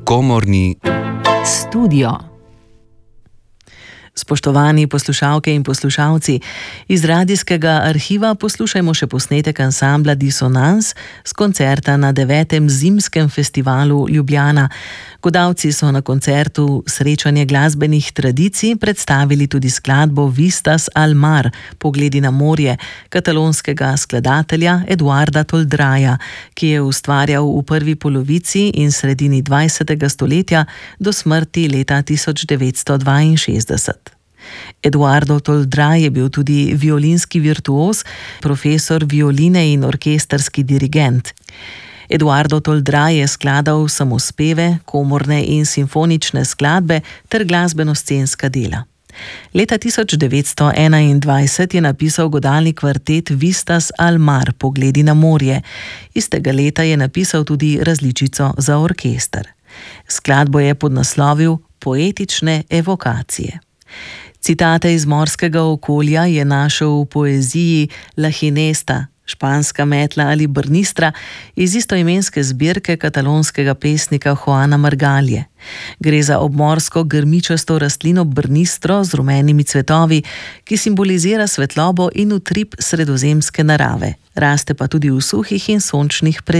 Komorni studio. Spoštovani poslušalke in poslušalci, iz radijskega arhiva poslušajmo še posnetek ansambla Disonans s koncerta na 9. zimskem festivalu Ljubljana. Godalci so na koncertu Srečanje glasbenih tradicij predstavili tudi skladbo Vistas al mar, Pogledi na morje, katalonskega skladatelja Eduarda Toldraja, ki je ustvarjal v prvi polovici in sredini 20. stoletja do smrti leta 1962. Eduardo Toldrá je bil tudi violinski virtuoz, profesor violine in orkestrski dirigent. Eduardo Toldrá je skladal samospeve, komorne in simfonične skladbe ter glasbeno-scenska dela. Leta 1921 je napisal godalni kvartet Vistas al mar, Pogledi na morje. Istega leta je napisal tudi različico za orkester. Skladbo je podnaslovil Poetične evokacije. Citate iz morskega okolja je našel v poeziji La Ginesta, španska metla ali brnistra, iz istoimenske zbirke katalonskega pesnika Juana Margalje. Gre za obmorsko grmičasto rastlino brnistro z rumenimi cvetovi, ki simbolizira svetlobo in utrip sredozemske narave. Raste pa tudi v suhih in sončnih